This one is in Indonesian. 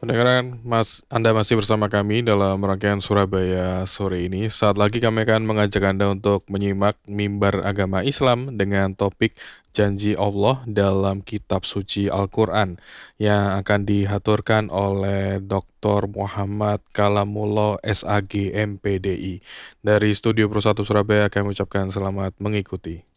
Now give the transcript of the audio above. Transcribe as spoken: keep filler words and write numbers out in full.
Pendengaran Mas Anda masih bersama kami dalam rangkaian Surabaya sore ini. Saat lagi kami akan mengajak Anda untuk menyimak mimbar agama Islam dengan topik janji Allah dalam kitab suci Al-Quran yang akan dihaturkan oleh doktor Muhammad Kalamullah S A G M P D I. Dari Studio Pro satu Surabaya kami ucapkan selamat mengikuti.